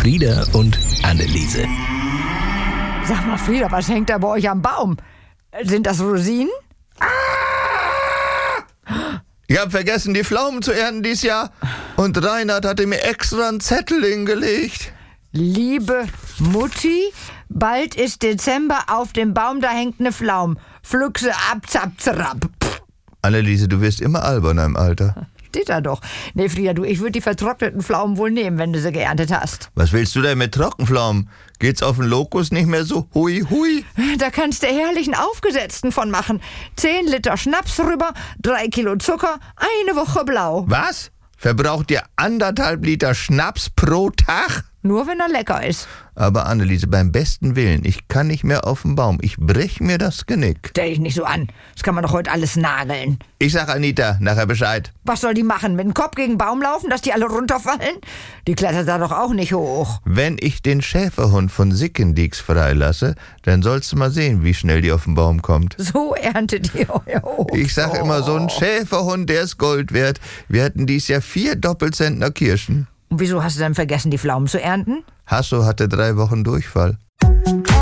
Frieda und Anneliese. Sag mal, Frieda, was hängt da bei euch am Baum? Sind das Rosinen? Ich hab vergessen, die Pflaumen zu ernten dieses Jahr. Und Reinhard hatte mir extra einen Zettel hingelegt. Liebe Mutti, bald ist Dezember, auf dem Baum, da hängt ne Pflaum. Pflück sie ab, zapp, zerab. Anneliese, du wirst immer alberner im Alter. Steht da doch. Nee, Frieda, ich würde die vertrockneten Pflaumen wohl nehmen, wenn du sie geerntet hast. Was willst du denn mit Trockenpflaumen? Geht's auf den Lokus nicht mehr so hui hui? Da kannst du herrlichen Aufgesetzten von machen. 10 Liter Schnaps rüber, 3 Kilo Zucker, eine Woche blau. Was? Verbraucht ihr 1,5 Liter Schnaps pro Tag? Nur wenn er lecker ist. Aber Anneliese, beim besten Willen, ich kann nicht mehr auf den Baum. Ich brech mir das Genick. Stell dich nicht so an. Das kann man doch heute alles nageln. Ich sag Anita nachher Bescheid. Was soll die machen? Mit dem Kopf gegen den Baum laufen, dass die alle runterfallen? Die klettert da doch auch nicht hoch. Wenn ich den Schäferhund von Sickendieks freilasse, dann sollst du mal sehen, wie schnell die auf den Baum kommt. So erntet ihr euer Obst. Ich sag immer, so ein Schäferhund, der ist Gold wert. Wir hatten dies Jahr 4 Doppelzentner Kirschen. Und wieso hast du dann vergessen, die Pflaumen zu ernten? Hasso hatte 3 Wochen Durchfall.